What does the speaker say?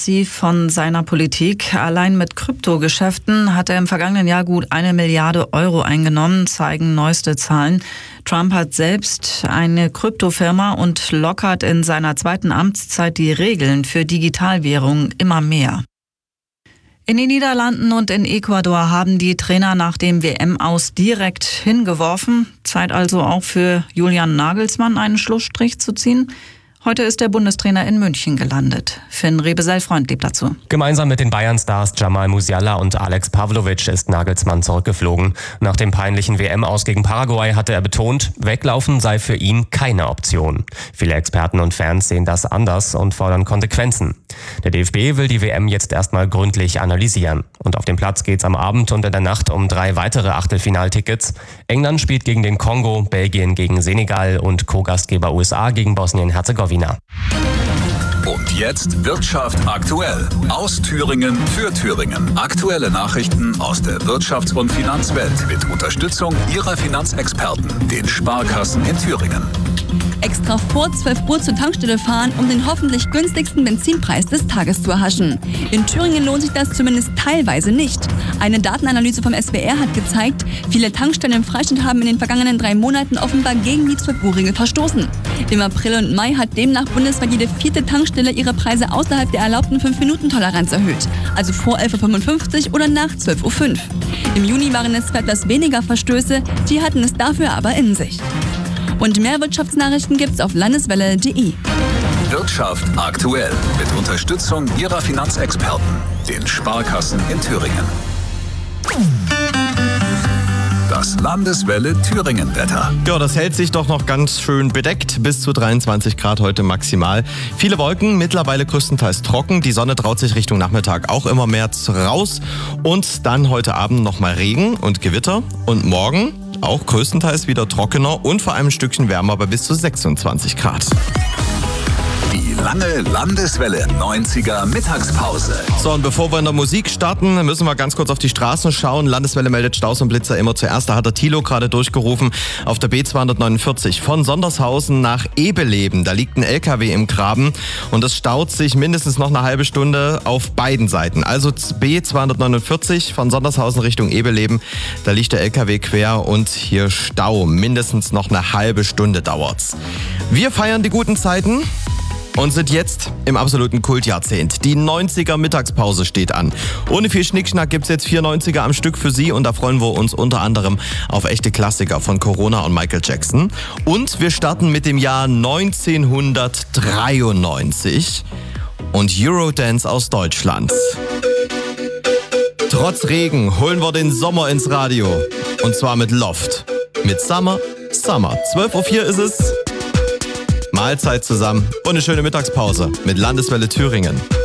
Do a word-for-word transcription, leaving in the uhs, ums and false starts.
massiv von seiner Politik. Allein mit Kryptogeschäften hat er im vergangenen Jahr gut eine Milliarde Euro eingenommen, zeigen neueste Zahlen. Trump hat selbst eine Kryptofirma und lockert in seiner zweiten Amtszeit die Regeln für Digitalwährungen immer mehr. In den Niederlanden und in Ecuador haben die Trainer nach dem W M-Aus direkt hingeworfen. Zeit also auch für Julian Nagelsmann, einen Schlussstrich zu ziehen. Heute ist der Bundestrainer in München gelandet. Finn Rebesell-Freund lebt dazu. Gemeinsam mit den Bayern-Stars Jamal Musiala und Alex Pavlovic ist Nagelsmann zurückgeflogen. Nach dem peinlichen W M-Aus gegen Paraguay hatte er betont, weglaufen sei für ihn keine Option. Viele Experten und Fans sehen das anders und fordern Konsequenzen. Der D F B will die W M jetzt erstmal gründlich analysieren. Und auf dem Platz geht's am Abend und in der Nacht um drei weitere Achtelfinaltickets. England spielt gegen den Kongo, Belgien gegen Senegal und Co-Gastgeber U S A gegen Bosnien-Herzegowina. Und jetzt Wirtschaft aktuell. Aus Thüringen für Thüringen. Aktuelle Nachrichten aus der Wirtschafts- und Finanzwelt mit Unterstützung Ihrer Finanzexperten, den Sparkassen in Thüringen. Extra vor zwölf Uhr zur Tankstelle fahren, um den hoffentlich günstigsten Benzinpreis des Tages zu erhaschen. In Thüringen lohnt sich das zumindest teilweise nicht. Eine Datenanalyse vom S W R hat gezeigt, viele Tankstellen im Freistaat haben in den vergangenen drei Monaten offenbar gegen die zwölf Uhr Regel verstoßen. Im April und Mai hat demnach bundesweit jede vierte Tankstelle ihre Preise außerhalb der erlaubten fünf Minuten Toleranz erhöht. Also vor elf Uhr fünfundfünfzig oder nach zwölf Uhr fünf. Im Juni waren es zwar etwas weniger Verstöße, die hatten es dafür aber in sich. Und mehr Wirtschaftsnachrichten gibt's auf landeswelle punkt de. Wirtschaft aktuell mit Unterstützung Ihrer Finanzexperten, den Sparkassen in Thüringen. Das Landeswelle Thüringen-Wetter. Ja, das hält sich doch noch ganz schön bedeckt. Bis zu dreiundzwanzig Grad heute maximal. Viele Wolken, mittlerweile größtenteils trocken. Die Sonne traut sich Richtung Nachmittag auch immer mehr raus. Und dann heute Abend nochmal Regen und Gewitter. Und morgen auch größtenteils wieder trockener und vor allem ein Stückchen wärmer bei bis zu sechsundzwanzig Grad. Die lange Landeswelle neunziger Mittagspause. So, und bevor wir in der Musik starten, müssen wir ganz kurz auf die Straßen schauen. Landeswelle meldet Staus und Blitzer immer zuerst. Da hat der Thilo gerade durchgerufen auf der B zweihundertneunundvierzig von Sondershausen nach Ebeleben. Da liegt ein L K W im Graben und es staut sich mindestens noch eine halbe Stunde auf beiden Seiten. Also B zweihundertneunundvierzig von Sondershausen Richtung Ebeleben. Da liegt der L K W quer und hier Stau. Mindestens noch eine halbe Stunde dauert's. Wir feiern die guten Zeiten und sind jetzt im absoluten Kultjahrzehnt. Die neunziger Mittagspause steht an. Ohne viel Schnickschnack gibt's jetzt vier neunziger am Stück für Sie und da freuen wir uns unter anderem auf echte Klassiker von Corona und Michael Jackson. Und wir starten mit dem Jahr neunzehnhundertdreiundneunzig und Eurodance aus Deutschland. Trotz Regen holen wir den Sommer ins Radio und zwar mit Loft. Mit Summer, Summer. zwölf Uhr vier ist es. Mahlzeit zusammen und eine schöne Mittagspause mit Landeswelle Thüringen.